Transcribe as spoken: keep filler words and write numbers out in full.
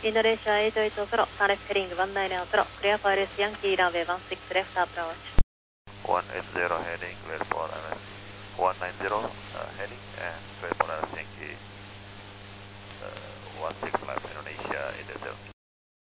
Indonesia eight eight zero, Sun left heading one nine zero, clear for L S Yankee runway one six left approach. one eight zero heading, clear for L S one nine zero uh, heading and clear for L S Yankee.